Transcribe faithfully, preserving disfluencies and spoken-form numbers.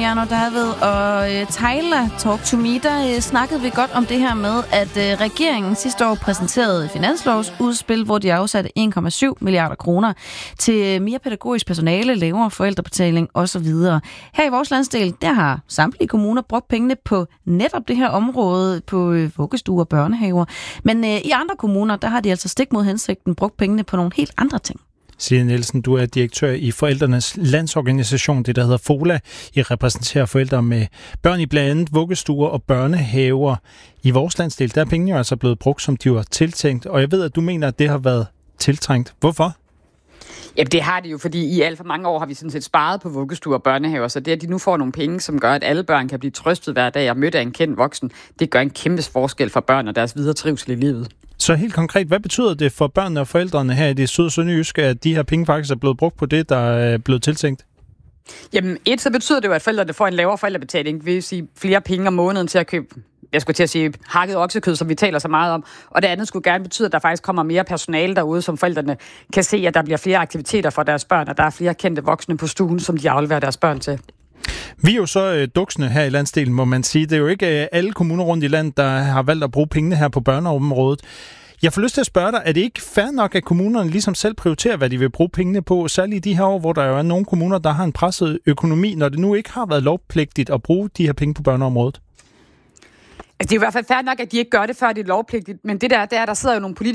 Jarno David og uh, Tyler Talk to Me, der uh, snakkede vi godt om det her med, at uh, regeringen sidste år præsenterede finanslovsudspil, hvor de afsatte en komma syv milliarder kroner til mere pædagogisk personale, lavere forældrebetaling osv. Her i vores landsdel, der har samtlige kommuner brugt pengene på netop det her område, på uh, vuggestuer og børnehaver. Men uh, i andre kommuner, der har de altså stik mod hensigten brugt pengene på nogle helt andre ting. Signe Nielsen, du er direktør i Forældrenes Landsorganisation, det der hedder FOLA. I repræsenterer forældre med børn i blandt andet vuggestuer og børnehaver. I vores landsdel, der er pengene jo altså blevet brugt, som de var tiltænkt, og jeg ved, at du mener, at det har været tiltrængt. Hvorfor? Jamen det har det jo, fordi i alt for mange år har vi sådan set sparet på vuggestuer og børnehaver, så det, at de nu får nogle penge, som gør, at alle børn kan blive trøstet hver dag og mødt af en kendt voksen, det gør en kæmpe forskel for børn og deres videre trivsel i livet. Så helt konkret, hvad betyder det for børnene og forældrene her i det syd- og sønderjyske, at de her penge faktisk er blevet brugt på det, der er blevet tiltænkt? Jamen et, så betyder det jo, at forældrene får en lavere forældrebetaling, det vil sige flere penge om måneden til at købe, jeg skulle til at sige, hakket oksekød, som vi taler så meget om. Og det andet skulle gerne betyde, at der faktisk kommer mere personale derude, som forældrene kan se, at der bliver flere aktiviteter for deres børn, og der er flere kendte voksne på stuen, som de afleverer deres børn til. Vi er jo så øh, duksne her i landsdelen, må man sige. Det er jo ikke øh, alle kommuner rundt i landet, der har valgt at bruge pengene her på børneområdet. Jeg får lyst til at spørge dig, er det ikke fair nok, at kommunerne ligesom selv prioriterer, hvad de vil bruge pengene på, særligt i de her år, hvor der jo er nogle kommuner, der har en presset økonomi, når det nu ikke har været lovpligtigt at bruge de her penge på børneområdet? Altså, det er i hvert fald fair nok, at de ikke gør det, før det er lovpligtigt, men det der, der, der sidder jo nogle politikere,